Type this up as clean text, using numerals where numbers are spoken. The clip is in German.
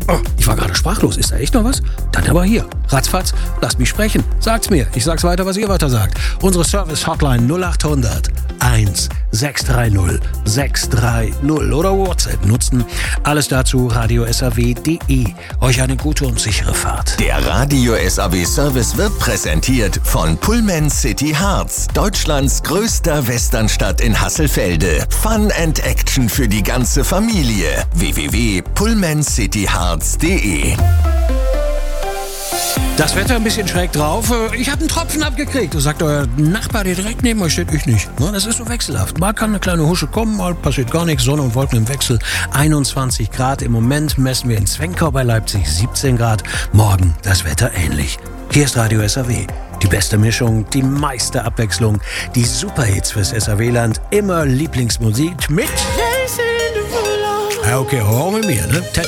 Oh, ich war gerade sprachlos. Ist da echt noch was? Dann aber hier. Ratzfatz, lasst mich sprechen. Sagt's mir. Ich sag's weiter, was ihr weiter sagt. Unsere Service-Hotline 0800 1630 630 oder WhatsApp nutzen. Alles dazu radiosaw.de. Euch eine gute und sichere Fahrt. Der Radio SAW Service wird präsentiert von Pullman City Harz, Deutschlands größter Westernstadt in Hasselfelde. Fun and Action für die ganze Familie. www.pullmancityharz.de. Das Wetter ein bisschen schräg drauf. Ich habe einen Tropfen abgekriegt. Sagt euer Nachbar, der direkt neben euch steht, ich nicht. Das ist so wechselhaft. Mal kann eine kleine Husche kommen, mal passiert gar nichts. Sonne und Wolken im Wechsel. 21 Grad. Im Moment messen wir in Zwenkau bei Leipzig 17 Grad. Morgen das Wetter ähnlich. Hier ist Radio SAW. Die beste Mischung, die meiste Abwechslung, die Superhits fürs SAW-Land. Immer Lieblingsmusik mit... Okay, hör mit mir, ne?